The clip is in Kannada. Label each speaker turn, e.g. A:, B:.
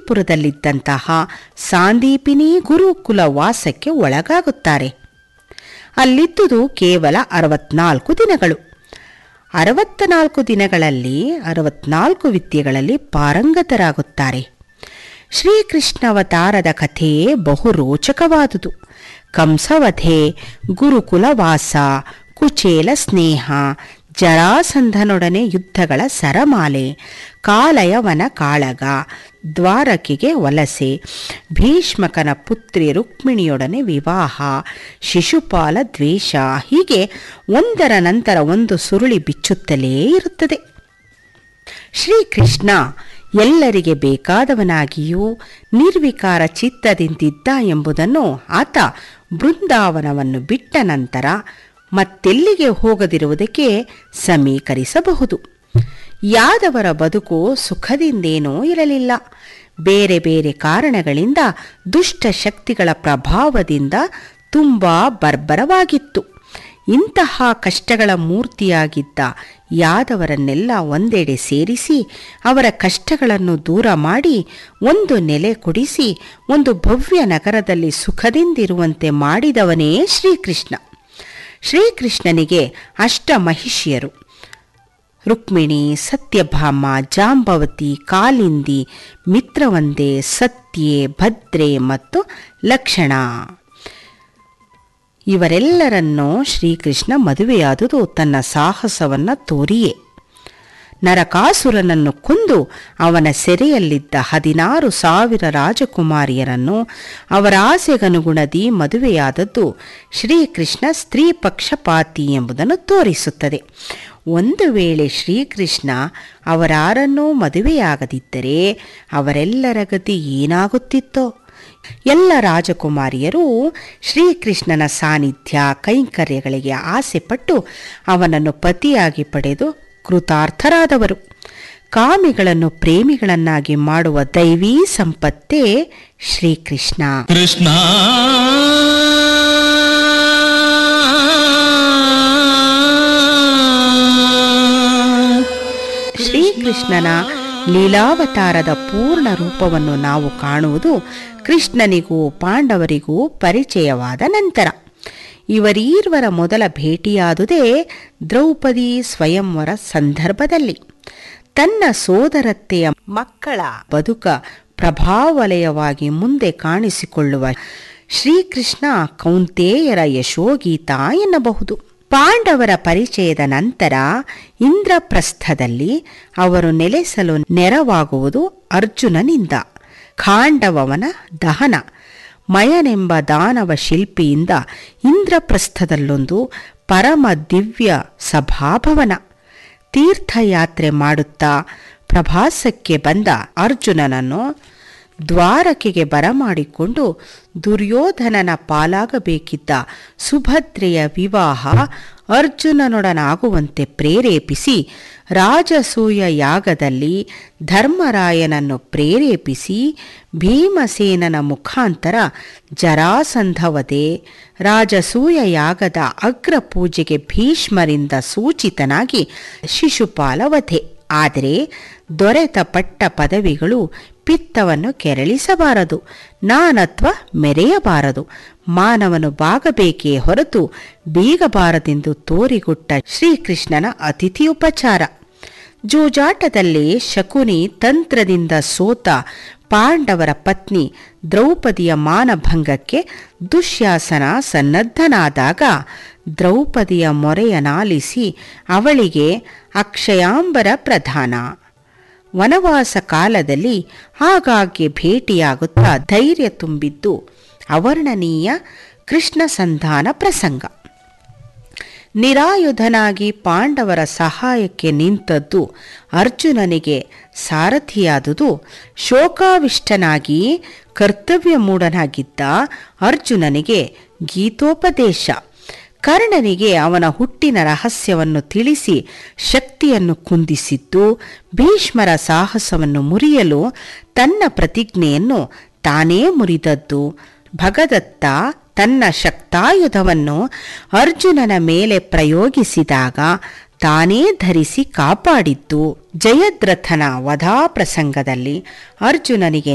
A: ಹಸ್ತಿನಾಪುರದಲ್ಲಿದ್ದಂತಹ ಸಾಂದೀಪಿನಿ ಗುರುಕುಲ ವಾಸಕ್ಕೆ ಒಳಗಾಗುತ್ತಾರೆ. ಅಲ್ಲಿದ್ದುದು ಕೇವಲ 64 ದಿನಗಳು. 64 ದಿನಗಳಲ್ಲಿ 64 ವಿದ್ಯೆಗಳಲ್ಲಿ ಪಾರಂಗತರಾಗುತ್ತಾರೆ. ಶ್ರೀಕೃಷ್ಣಾವತಾರದ ಕಥೆಯೇ ಬಹು ರೋಚಕವಾದುದು. ಕಂಸವಧೆ, ಗುರುಕುಲವಾಸ, ಕುಚೇಲ ಸ್ನೇಹ, ಜರಾಸಂಧನೊಡನೆ ಯುದ್ಧಗಳ ಸರಮಾಲೆ, ಕಾಲಯವನ ಕಾಳಗ, ದ್ವಾರಕೆಗೆ ವಲಸೆ, ಭೀಷ್ಮಕನ ಪುತ್ರಿ ರುಕ್ಮಿಣಿಯೊಡನೆ ವಿವಾಹ, ಶಿಶುಪಾಲ ದ್ವೇಷ, ಹೀಗೆ ಒಂದರ ನಂತರ ಒಂದು ಸುರುಳಿ ಬಿಚ್ಚುತ್ತಲೇ ಇರುತ್ತದೆ. ಶ್ರೀಕೃಷ್ಣ ಎಲ್ಲರಿಗೆ ಬೇಕಾದವನಾಗಿಯೂ ನಿರ್ವಿಕಾರ ಚಿತ್ತದಿಂದಿದ್ದ ಎಂಬುದನ್ನು ಆತ ಬೃಂದಾವನವನ್ನು ಬಿಟ್ಟ ನಂತರ ಮತ್ತೆಲ್ಲಿಗೆ ಹೋಗದಿರುವುದಕ್ಕೆ ಸಮೀಕರಿಸಬಹುದು. ಯಾದವರ ಬದುಕು ಸುಖದಿಂದೇನೂ ಇರಲಿಲ್ಲ. ಬೇರೆ ಬೇರೆ ಕಾರಣಗಳಿಂದ ದುಷ್ಟ ಶಕ್ತಿಗಳ ಪ್ರಭಾವದಿಂದ ತುಂಬ ಬರ್ಬರವಾಗಿತ್ತು. ಇಂತಹ ಕಷ್ಟಗಳ ಮೂರ್ತಿಯಾಗಿದ್ದ ಯಾದವರನ್ನೆಲ್ಲ ಒಂದೆಡೆ ಸೇರಿಸಿ ಅವರ ಕಷ್ಟಗಳನ್ನು ದೂರ ಮಾಡಿ ಒಂದು ನೆಲೆ ಕೊಡಿಸಿ ಒಂದು ಭವ್ಯ ನಗರದಲ್ಲಿ ಸುಖದಿಂದಿರುವಂತೆ ಮಾಡಿದವನೇ ಶ್ರೀಕೃಷ್ಣ. ಶ್ರೀಕೃಷ್ಣನಿಗೆ ಅಷ್ಟಮಹಿಷಿಯರು: ರುಕ್ಮಿಣಿ, ಸತ್ಯಭಾಮ, ಜಾಂಬವತಿ, ಕಾಲಿಂದಿ, ಮಿತ್ರವಂದೆ, ಸತ್ಯೆ, ಭದ್ರೆ ಮತ್ತು ಲಕ್ಷಣ. ಇವರೆಲ್ಲರನ್ನೂ ಶ್ರೀಕೃಷ್ಣ ಮದುವೆಯಾದುದು ತನ್ನ ಸಾಹಸವನ್ನು ತೋರಿಯೇ. ನರಕಾಸುರನನ್ನು ಕೊಂದು ಅವನ ಸೆರೆಯಲ್ಲಿದ್ದ 16,000 ರಾಜಕುಮಾರಿಯರನ್ನು ಅವರ ಆಸೆಗನುಗುಣದಿ ಮದುವೆಯಾದದ್ದು ಶ್ರೀಕೃಷ್ಣ ಸ್ತ್ರೀ ಪಕ್ಷಪಾತಿ ಎಂಬುದನ್ನು ತೋರಿಸುತ್ತದೆ. ಒಂದು ವೇಳೆ ಶ್ರೀಕೃಷ್ಣ ಅವರಾರನ್ನೂ ಮದುವೆಯಾಗದಿದ್ದರೆ ಅವರೆಲ್ಲರ ಗತಿ ಏನಾಗುತ್ತಿತ್ತೋ? ಎಲ್ಲ ರಾಜಕುಮಾರಿಯರೂ ಶ್ರೀಕೃಷ್ಣನ ಸಾನ್ನಿಧ್ಯ ಕೈಂಕರ್ಯಗಳಿಗೆ ಆಸೆಪಟ್ಟು ಅವನನ್ನು ಪತಿಯಾಗಿ ಪಡೆದು ಕೃತಾರ್ಥರಾದವರು. ಕಾಮಿಗಳನ್ನು ಪ್ರೇಮಿಗಳನ್ನಾಗಿ ಮಾಡುವ ದೈವೀ ಸಂಪತ್ತೇ ಶ್ರೀಕೃಷ್ಣ.
B: ಕೃಷ್ಣ
A: ಶ್ರೀಕೃಷ್ಣನ ಲೀಲಾವತಾರದ ಪೂರ್ಣ ರೂಪವನ್ನು ನಾವು ಕಾಣುವುದು ಕೃಷ್ಣನಿಗೂ ಪಾಂಡವರಿಗೂ ಪರಿಚಯವಾದ ನಂತರ. ಇವರೀರ್ವರ ಮೊದಲ ಭೇಟಿಯಾದುದೇ ದ್ರೌಪದಿ ಸ್ವಯಂವರ ಸಂದರ್ಭದಲ್ಲಿ. ತನ್ನ ಸೋದರತ್ತೆಯ ಮಕ್ಕಳ ಬದುಕ ಪ್ರಭಾವಲಯವಾಗಿ ಮುಂದೆ ಕಾಣಿಸಿಕೊಳ್ಳುವ ಶ್ರೀಕೃಷ್ಣ ಕೌಂತೆಯರ ಯಶೋಗೀತ ಎನ್ನಬಹುದು. ಪಾಂಡವರ ಪರಿಚಯದ ನಂತರ ಇಂದ್ರಪ್ರಸ್ಥದಲ್ಲಿ ಅವರು ನೆಲೆಸಲು ನೆರವಾಗುವುದು ಅರ್ಜುನನಿಂದ. ಖಾಂಡವನ ದಹನ, ಮಯನೆಂಬ ದಾನವ ಶಿಲ್ಪಿಯಿಂದ ಇಂದ್ರಪ್ರಸ್ಥದಲ್ಲೊಂದು ಪರಮ ದಿವ್ಯ ಸಭಾಭವನ. ತೀರ್ಥಯಾತ್ರೆ ಮಾಡುತ್ತಾ ಪ್ರಭಾಸಕ್ಕೆ ಬಂದ ಅರ್ಜುನನನ್ನು ದ್ವಾರಕೆಗೆ ಬರಮಾಡಿಕೊಂಡು ದುರ್ಯೋಧನನ ಪಾಲಾಗಬೇಕಿದ್ದ ಸುಭದ್ರೆಯ ವಿವಾಹ ಅರ್ಜುನನೊಡನಾಗುವಂತೆ ಪ್ರೇರೇಪಿಸಿ, ರಾಜಸೂಯ ಯಾಗದಲ್ಲಿ ಧರ್ಮರಾಯನನ್ನು ಪ್ರೇರೇಪಿಸಿ, ಭೀಮಸೇನನ ಮುಖಾಂತರ ಜರಾಸಂಧವಧೆ, ರಾಜಸೂಯ ಯಾಗದ ಅಗ್ರ ಪೂಜೆಗೆ ಭೀಷ್ಮರಿಂದ ಸೂಚಿತನಾಗಿ ಶಿಶುಪಾಲವಧೆ. ಆದರೆ ದೊರೆತ ಪಟ್ಟ ಪದವಿಗಳು ಪಿತ್ತವನ್ನು ಕೆರಳಿಸಬಾರದು, ನಾನತ್ವ ಮೆರೆಯಬಾರದು, ಮಾನವನು ಬಾಗಬೇಕೇ ಹೊರತು ಬೀಗಬಾರದೆಂದು ತೋರಿಕೊಟ್ಟ ಶ್ರೀಕೃಷ್ಣನ ಅತಿಥಿಯುಪಚಾರ. ಜೂಜಾಟದಲ್ಲಿ ಶಕುನಿ ತಂತ್ರದಿಂದ ಸೋತ ಪಾಂಡವರ ಪತ್ನಿ ದ್ರೌಪದಿಯ ಮಾನಭಂಗಕ್ಕೆ ದುಶ್ಯಾಸನ ಸನ್ನದ್ಧನಾದಾಗ ದ್ರೌಪದಿಯ ಮೊರೆಯನಾಲಿಸಿ ಅವಳಿಗೆ ಅಕ್ಷಯಾಂಬರ ಪ್ರದಾನ. ವನವಾಸ ಕಾಲದಲ್ಲಿ ಆಗಾಗ್ಗೆ ಭೇಟಿಯಾಗುತ್ತಾ ಧೈರ್ಯ ತುಂಬಿದ್ದು ಅವರ್ಣನೀಯ ಕೃಷ್ಣ ಸಂಧಾನ ಪ್ರಸಂಗ. ನಿರಾಯುಧನಾಗಿ ಪಾಂಡವರ ಸಹಾಯಕ್ಕೆ ನಿಂತದ್ದು ಅರ್ಜುನನಿಗೆ ಸಾರಥಿಯಾದುದು ಶೋಕಾವಿಷ್ಟನಾಗಿ ಕರ್ತವ್ಯ ಮೂಢನಾಗಿದ್ದ ಅರ್ಜುನನಿಗೆ ಗೀತೋಪದೇಶ. ಕರ್ಣನಿಗೆ ಅವನ ಹುಟ್ಟಿನ ರಹಸ್ಯವನ್ನು ತಿಳಿಸಿ ಶಕ್ತಿಯನ್ನು ಕುಂದಿಸಿದ್ದು, ಭೀಷ್ಮರ ಸಾಹಸವನ್ನು ಮುರಿಯಲು ತನ್ನ ಪ್ರತಿಜ್ಞೆಯನ್ನು ತಾನೇ ಮುರಿದದ್ದು, ಭಗದತ್ತ ತನ್ನ ಶಕ್ತಾಯುಧವನ್ನು ಅರ್ಜುನನ ಮೇಲೆ ಪ್ರಯೋಗಿಸಿದಾಗ ತಾನೇ ಧರಿಸಿ ಕಾಪಾಡಿದ್ದು, ಜಯದ್ರಥನ ವಧಾ ಪ್ರಸಂಗದಲ್ಲಿ ಅರ್ಜುನನಿಗೆ